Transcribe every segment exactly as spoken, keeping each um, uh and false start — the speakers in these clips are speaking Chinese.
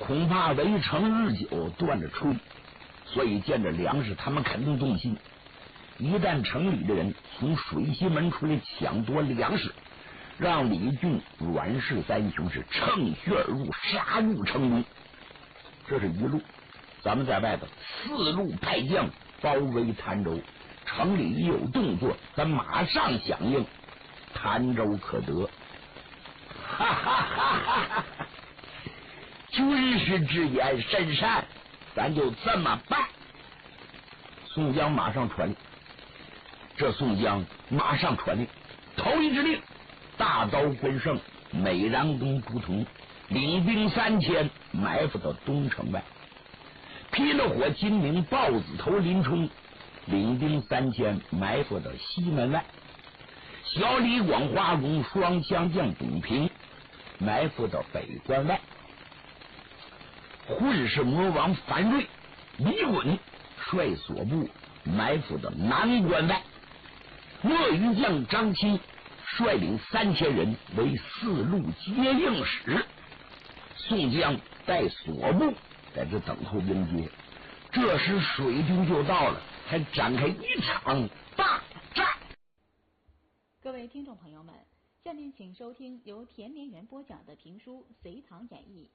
恐怕围城日久，断了炊。所以见着粮食，他们肯定动心。一旦城里的人从水西门出来抢夺粮食，让李俊、阮氏三兄是乘虚而入，杀入城中。这是一路，咱们在外头四路派将包围潭州，城里一有动作，咱马上响应，潭州可得。哈哈哈哈哈！军师之言甚善，咱就这么办。宋江马上传令，这宋江马上传令，头一支令，大刀关胜、美髯公朱仝领兵三千，埋伏到东城外；劈了火金明、豹子头林冲领兵三千，埋伏到西门外；小李广、花荣双枪将董平埋伏到北关外；混世魔王樊瑞、李衮率所部埋伏到南关外；墨鱼将张钦率领三千人为四路接应使。宋江带所部在这等候迎接。这时水军就到了，还展开一场大战。 各位听众朋友们，下面请收听由田连元播讲的评书《隋唐演义》。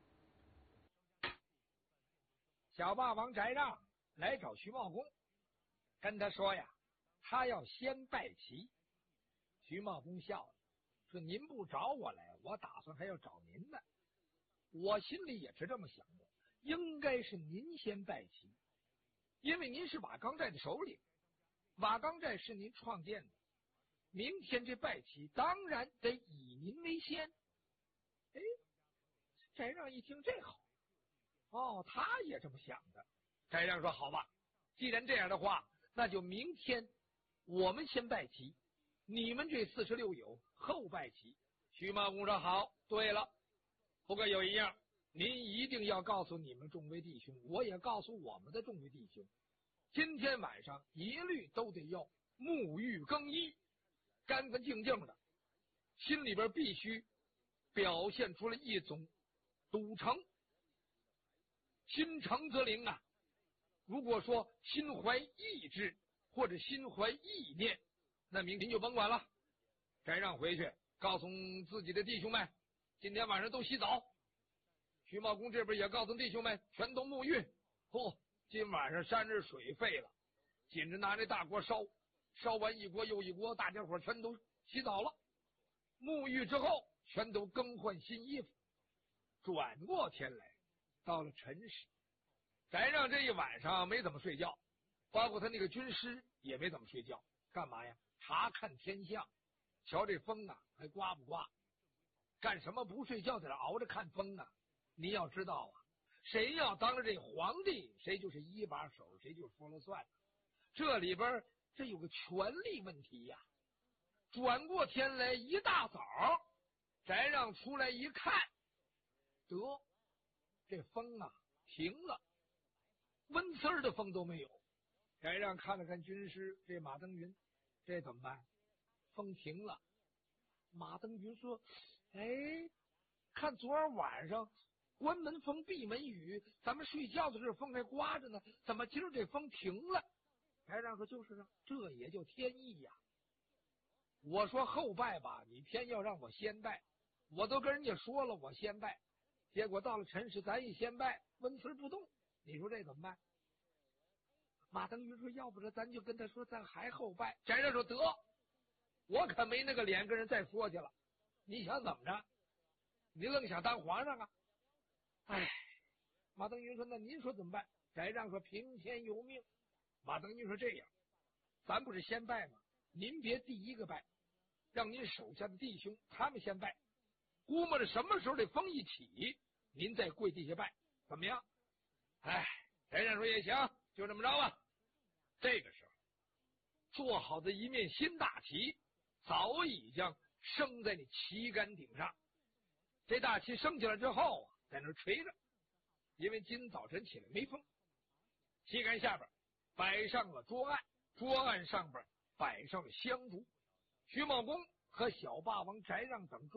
小霸王翟让来找徐茂公，跟他说呀，他要先拜齐。徐茂公笑了，说：“您不找我来，我打算还要找您呢。我心里也是这么想的，应该是您先拜齐，因为您是瓦岗寨的首领，瓦岗寨是您创建的，明天这拜齐当然得以您为先。”哎，翟让一听这好，哦，他也这么想的。翟让说：“好吧，既然这样的话，那就明天我们先拜齐，你们这四十六友后拜齐。”徐茂公说：“好。对了，不过有一样，您一定要告诉你们众位弟兄，我也告诉我们的众位弟兄，今天晚上一律都得要沐浴更衣，干干净净的，心里边必须表现出了一种笃诚。心诚则灵啊！如果说心怀意志或者心怀意念，那明天就甭管了。翟让回去告诉自己的弟兄们，今天晚上都洗澡。徐茂公这边也告诉弟兄们，全都沐浴。嚯、哦，今晚上山日水废了，紧着拿那大锅烧，烧完一锅又一锅，大家伙全都洗澡了。沐浴之后，全都更换新衣服。转过天来，到了辰时，翟让这一晚上没怎么睡觉，包括他那个军师也没怎么睡觉。干嘛呀？查看天象，瞧这风啊还刮不刮。干什么不睡觉在这熬着看风啊？你要知道啊，谁要当了这皇帝，谁就是一把手，谁就说了算。这里边这有个权力问题呀。转过天来一大早，翟让出来一看，得这风啊停了，温丝儿的风都没有。翟让看了看军师这马登云，这怎么办？风停了。马登云说：“哎，看昨儿晚上关门风闭门雨，咱们睡觉的时候风还刮着呢，怎么今儿这风停了？”翟让说：“就是啊，这也叫天意呀。我说后拜吧，你偏要让我先拜，我都跟人家说了我先拜，结果到了辰时咱一先拜，温存不动，你说这怎么办？”马登云说：“要不然咱就跟他说咱还后拜。”翟让说：“得，我可没那个脸跟人再说去了，你想怎么着？你愣想当皇上啊？”哎，马登云说：“那您说怎么办？”翟让说：“平天有命。”马登云说：“这样，咱不是先拜吗？您别第一个拜，让您手下的弟兄他们先拜，估摸着什么时候这风一起，您再跪地下拜，怎么样？”哎，翟让说：“也行，就这么着吧。”这个时候，做好的一面新大旗早已经升在那旗杆顶上。这大旗升起来之后啊，在那垂着，因为今早晨起来没风。旗杆下边摆上了桌案，桌案上边摆上了香烛。徐茂公和小霸王翟让等